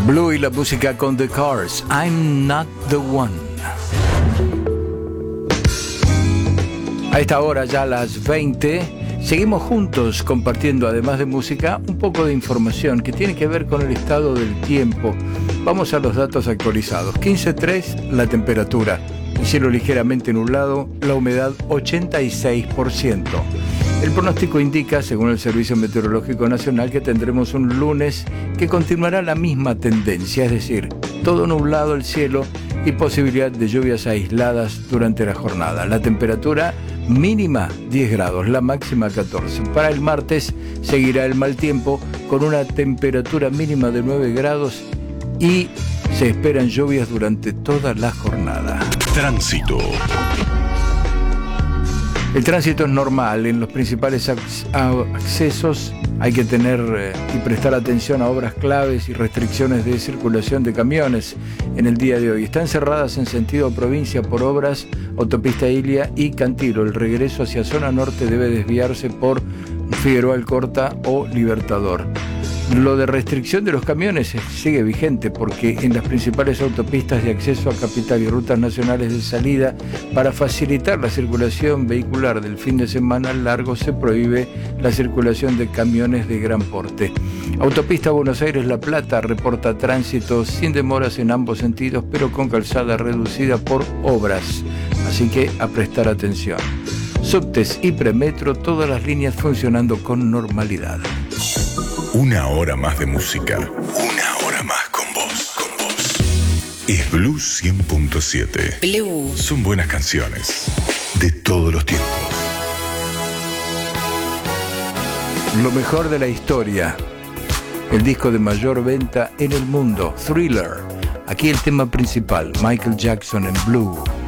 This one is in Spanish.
Blue y la música con The Cars, I'm Not the One. A esta hora, ya a las 20, seguimos juntos compartiendo, además de música, un poco de información que tiene que ver con el estado del tiempo. Vamos a los datos actualizados. 15.3 la temperatura, el cielo ligeramente nublado, la humedad 86%. El pronóstico indica, según el Servicio Meteorológico Nacional, que tendremos un lunes que continuará la misma tendencia, es decir, todo nublado el cielo y posibilidad de lluvias aisladas durante la jornada. La temperatura mínima 10 grados, la máxima 14. Para el martes seguirá el mal tiempo con una temperatura mínima de 9 grados y se esperan lluvias durante toda la jornada. Tránsito. El tránsito es normal. En los principales accesos hay que tener y prestar atención a obras claves y restricciones de circulación de camiones en el día de hoy. Están cerradas en sentido provincia por obras, autopista Ilia y Cantilo. El regreso hacia zona norte debe desviarse por Figueroa Alcorta o Libertador. Lo de restricción de los camiones sigue vigente porque en las principales autopistas de acceso a capital y rutas nacionales de salida, para facilitar la circulación vehicular del fin de semana largo, se prohíbe la circulación de camiones de gran porte. Autopista Buenos Aires-La Plata reporta tránsito sin demoras en ambos sentidos, pero con calzada reducida por obras, así que a prestar atención. Subtes y premetro, todas las líneas funcionando con normalidad. Una hora más de música. Una hora más con vos. Es Blue 100.7. Blue. Son buenas canciones de todos los tiempos. Lo mejor de la historia. El disco de mayor venta en el mundo, Thriller. Aquí el tema principal, Michael Jackson en Blue.